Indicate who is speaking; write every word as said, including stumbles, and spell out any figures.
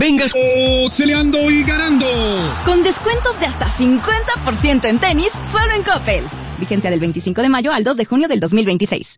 Speaker 1: vengas
Speaker 2: auxiliando y ganando.
Speaker 3: Con descuentos de hasta cincuenta por ciento en tenis, solo en Coppel. Vigencia del veinticinco de mayo al dos de junio del dos mil veintiséis.